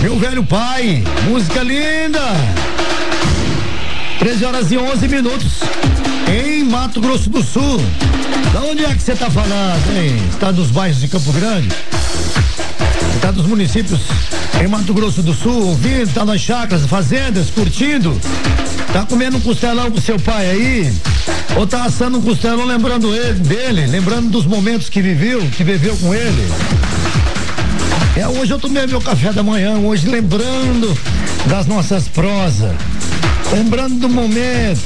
Meu velho pai, música linda. 13h11 em Mato Grosso do Sul. Da onde é que você tá falando, hein? Está dos bairros de Campo Grande? Está dos municípios em Mato Grosso do Sul, ouvindo, tá nas chácaras, fazendas, curtindo? Tá comendo um costelão com seu pai aí? Ou tá assando um costelão lembrando dele, lembrando dos momentos que viveu com ele? Hoje eu tomei meu café da manhã, hoje lembrando das nossas prosas, lembrando do momento.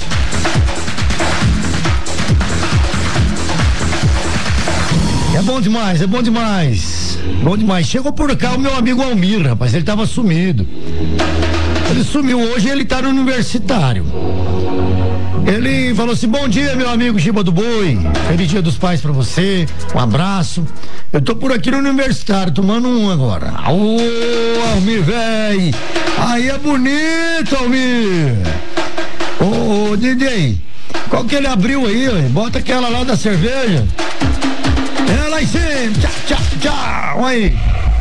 É bom demais, é bom demais. Bom demais. Chegou por cá o meu amigo Almir, rapaz, ele tava sumido. Ele sumiu hoje, ele tá no universitário. Ele falou assim: bom dia, meu amigo Giba do Boi, feliz dia dos pais pra você, um abraço. Eu tô por aqui no universitário, tomando um agora. Ô, Almir, véi, aí é bonito, Almir. Ô, DJ, qual que ele abriu aí, ó? Bota aquela lá da cerveja. É lá em cima, tchau, tchau, tchau, aí.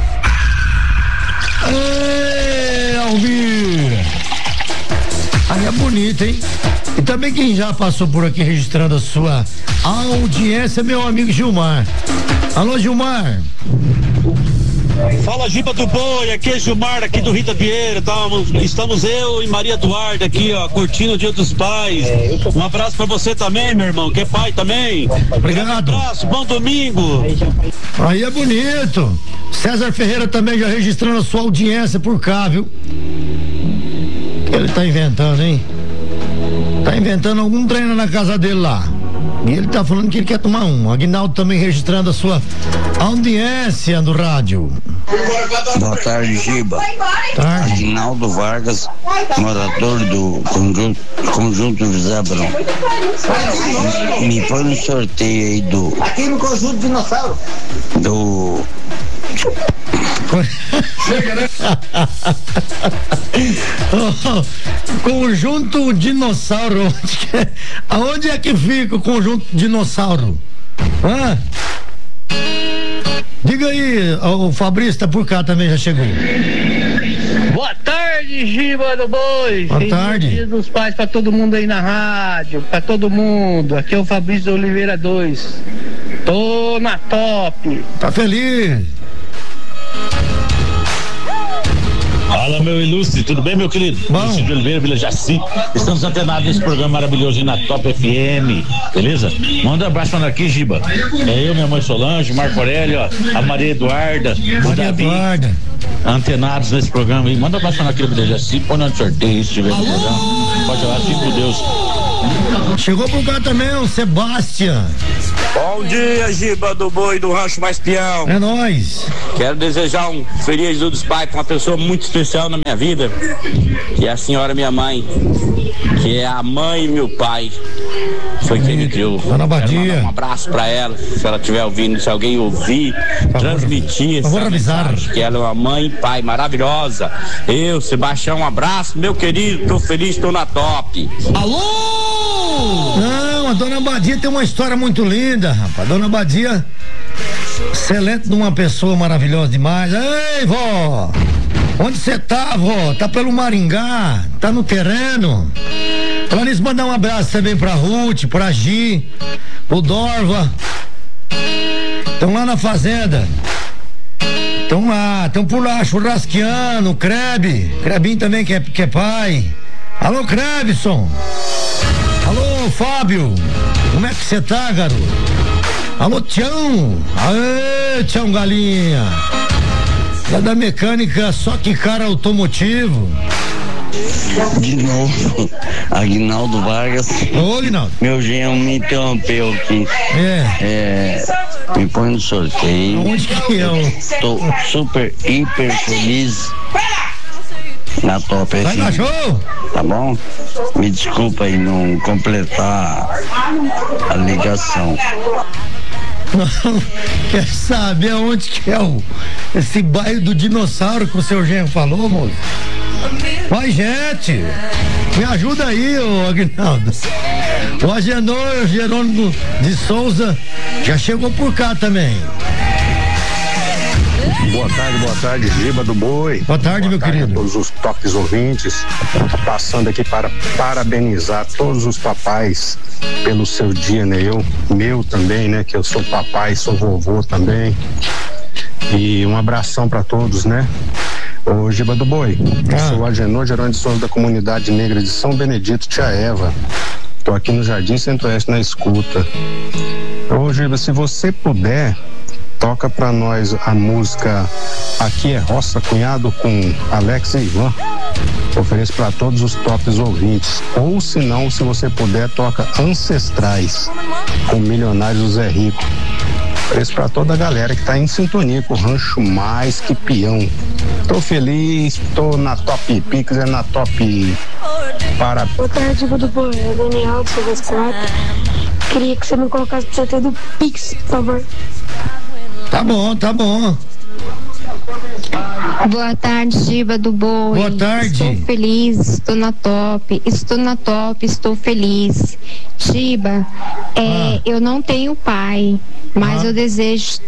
Ei, Almir. Aí é bonito, hein? E também quem já passou por aqui registrando a sua audiência, meu amigo Gilmar. Alô, Gilmar. Fala, Giba do Boi, aqui é Gilmar, aqui do Rita Vieira. Estamos eu e Maria Eduarda aqui, ó, curtindo o Dia dos Pais. Um abraço pra você também, meu irmão, que é pai também. Obrigado. Um abraço, bom domingo. Aí é bonito. César Ferreira também já registrando a sua audiência por cá, viu? O que ele tá inventando, hein? Tá inventando algum treino na casa dele lá. E ele tá falando que ele quer tomar um. Aguinaldo também registrando a sua audiência do rádio. Boa tarde, Giba. Tarde. Aguinaldo Vargas, morador do Conjunto José Abrão. Me põe no sorteio aí do. Aqui no Conjunto Dinossauro. Do. Conjunto Dinossauro. Aonde é que fica o Conjunto Dinossauro? Hã? Diga aí, o Fabrício tá por cá também, já chegou. Boa tarde, Giba do Boi. Boa tarde. Dia dos Pais pra todo mundo aí na rádio, pra todo mundo. Aqui é o Fabrício Oliveira 2. Tô na top. Tá feliz? Fala, meu ilustre, tudo bem, meu querido? Ilustre de Oliveira, Vila Jaci. Estamos antenados nesse programa maravilhoso aí na Top FM, beleza? Manda um abraço pra aqui, Giba. É eu, minha mãe Solange, Marco Aurélio, ó, a Maria Eduarda, o Davi. Eduarda. Antenados nesse programa aí. Manda um abraço pra aqui, Vila Jaci. Põe no sorteio, se tiver no programa. Pode falar, fique com Deus. Chegou por cá também o Sebastião. Bom dia, Giba do Boi do Rancho Mais Peão. É nóis. Quero desejar um feliz Dia dos Pais pra uma pessoa muito especial na minha vida, que é a senhora minha mãe, que é a mãe e meu pai. Foi quem me criou. Dona Badia. Quero mandar um abraço pra ela, se ela estiver ouvindo, se alguém ouvir, transmitir essa mensagem, que ela é uma mãe e pai maravilhosa. Eu, Sebastião, um abraço, meu querido, tô feliz, tô na top. Alô! Não, a Dona Badia tem uma história muito linda, rapaz. Dona Badia, excelente de uma pessoa maravilhosa demais. Ei, vó! Onde você tá, vó? Tá pelo Maringá? Tá no terreno? Clarice, mandar um abraço também pra Ruth, pra Gi, pro Dorva. Estão lá na fazenda. Estão por lá, churrasqueando, Crebinho também que é pai. Alô, Crebson. Alô, Fábio. Como é que você tá, garoto? Alô, Tião. Aê, Tião Galinha. É da mecânica Só Que Cara Automotivo. De novo, Aguinaldo Vargas. Ô, Aguinaldo. Meu genro me interrompeu aqui. Me põe no sorteio. Onde que é? Tô super, hiper feliz na Top FM. Vai, cachorro! Tá bom? Me desculpa aí não completar a ligação. Quer saber aonde que é esse bairro do dinossauro que o seu genro falou, moço? Vai, gente! Me ajuda aí, ô Aguinaldo. O Agenor Jerônimo de Souza já chegou por cá também. Boa tarde, Giba do Boi. Boa tarde, meu querido. A todos os tops ouvintes, passando aqui para parabenizar todos os papais pelo seu dia, né? Meu também, né? Que eu sou papai, sou vovô também. E um abração para todos, né? Ô Giba do Boi, eu sou o Agenor Gerônimo de Souza da Comunidade Negra de São Benedito, Tia Eva. Tô aqui no Jardim Centro-Oeste na escuta. Ô Giba, se você puder, toca pra nós a música Aqui é Roça Cunhado com Alex e Ivan. Ofereço pra todos os tops ouvintes. Ou se não, se você puder, toca Ancestrais com Milionários Zé Rico. Ofereço pra toda a galera que tá em sintonia com o Rancho Mais Que Peão. Tô feliz, tô na Top Pix, na Top para... Boa tarde, Giba do Boi, é o Daniel do Silvestre. Queria que você me colocasse pro sorteio do Pix, por favor. Tá bom. Boa tarde, Giba do Boi. Boa tarde. Estou feliz, estou na top, estou feliz. Giba, eu não tenho pai, mas eu desejo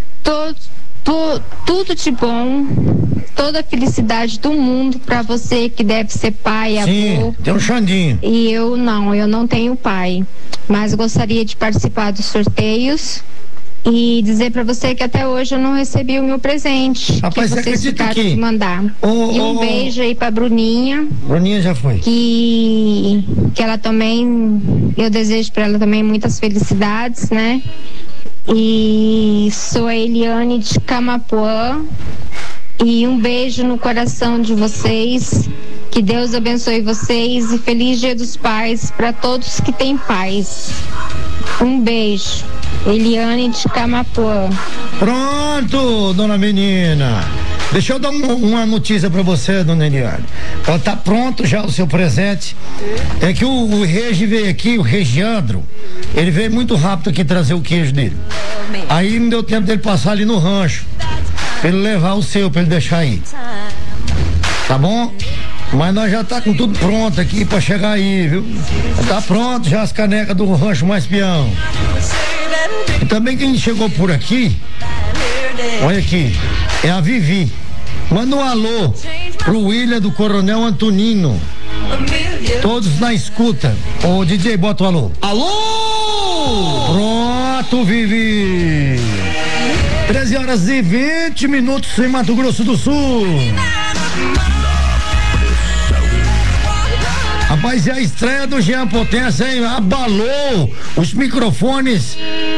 tudo de bom, toda a felicidade do mundo pra você que deve ser pai, avô. Sim, tem um Xandinho. E eu não tenho pai, mas gostaria de participar dos sorteios. E dizer pra você que até hoje eu não recebi o meu presente. Rapaz, que vocês ficaram de mandar. E um beijo aí pra Bruninha. Bruninha já foi. Que ela também, eu desejo pra ela também muitas felicidades, né? E sou a Eliane de Camapuã. E um beijo no coração de vocês. Que Deus abençoe vocês e feliz Dia dos Pais para todos que têm pais. Um beijo. Eliane de Camapuã. Pronto, dona menina. Deixa eu dar uma notícia pra você, dona Eliane. Ó, tá pronto já o seu presente. É que o Regi veio aqui, o Regiandro, ele veio muito rápido aqui trazer o queijo dele. Aí não deu tempo dele passar ali no rancho, pra ele levar o seu, pra ele deixar aí. Tá bom? Mas nós já tá com tudo pronto aqui pra chegar aí, viu? Tá pronto já as canecas do Rancho Mais Peão. E também quem chegou por aqui, olha aqui, é a Vivi. Manda um alô pro William do Coronel Antonino. Todos na escuta. Ô DJ, bota o alô. Alô! Pronto, Vivi. 13h20 em Mato Grosso do Sul. Rapaz, e a estreia do Jean Potência, hein? Abalou os microfones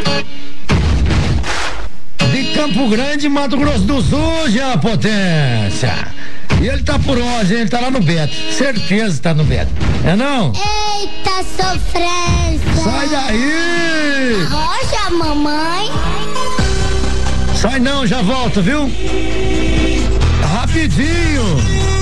de Campo Grande, Mato Grosso do Sul, Jean Potência. E ele tá por onde? Ele tá lá no Beto. Certeza tá no Beto. É não? Eita sofrência. Sai daí! Arroja, mamãe. Sai não, já volto, viu? Rapidinho.